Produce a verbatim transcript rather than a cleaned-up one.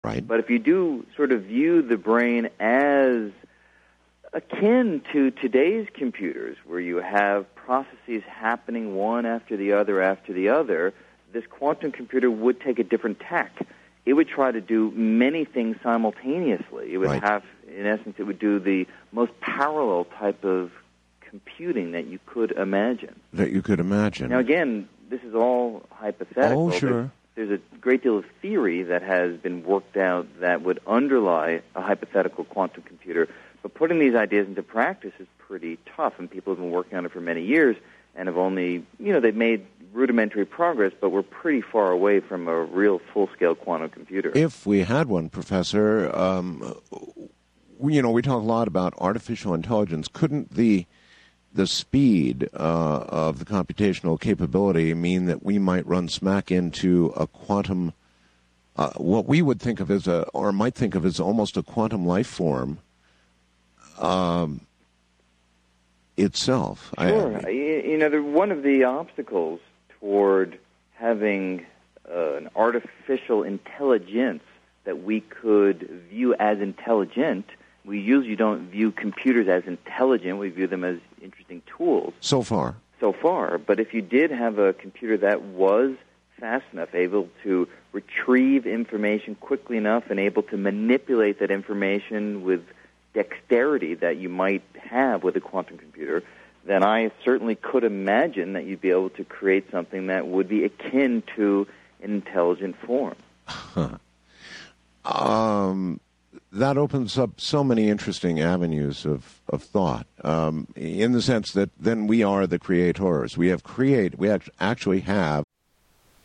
Right. But if you do sort of view the brain as akin to today's computers, where you have processes happening one after the other after the other, this quantum computer would take a different tack. It would try to do many things simultaneously. It would right. have, in essence, it would do the most parallel type of computing that you could imagine. That you could imagine. Now, again, this is all hypothetical. Oh, sure. There's, there's a great deal of theory that has been worked out that would underlie a hypothetical quantum computer. But putting these ideas into practice is pretty tough, and people have been working on it for many years and have only, you know, they've made rudimentary progress, but we're pretty far away from a real full-scale quantum computer. If we had one, Professor, um, we, you know, we talk a lot about artificial intelligence. Couldn't the the speed uh, of the computational capability mean that we might run smack into a quantum, uh, what we would think of as a, or might think of as almost a quantum life form um, itself? Sure. I, you know, the, one of the obstacles toward having uh, an artificial intelligence that we could view as intelligent, we usually don't view computers as intelligent. We view them as interesting tools. So far. So far. But if you did have a computer that was fast enough, able to retrieve information quickly enough and able to manipulate that information with dexterity that you might have with a quantum computer, then I certainly could imagine that you'd be able to create something that would be akin to an intelligent form. Huh. Um, that opens up so many interesting avenues of, of thought, um, in the sense that then we are the creators. We have create. We act- actually have